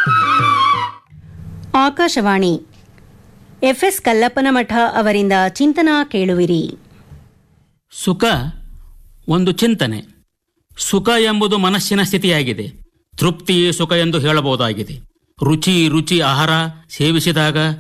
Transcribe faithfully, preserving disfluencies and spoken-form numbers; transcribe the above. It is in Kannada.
ಆಕಾಶವಾಣಿ ಎಫ್ಎಸ್ ಕಲ್ಲಪ್ಪನಮಠ ಅವರಿಂದ ಚಿಂತನ ಕೇಳುವಿರಿ. ಸುಖ ಒಂದು ಚಿಂತನೆ. ಸುಖ ಎಂಬುದು ಮನಸ್ಸಿನ ಸ್ಥಿತಿಯಾಗಿದೆ. ತೃಪ್ತಿಯೇ ಸುಖ ಎಂದು ಹೇಳಬಹುದಾಗಿದೆ. ರುಚಿ ರುಚಿ ಆಹಾರ ಸೇವಿಸಿದಾಗ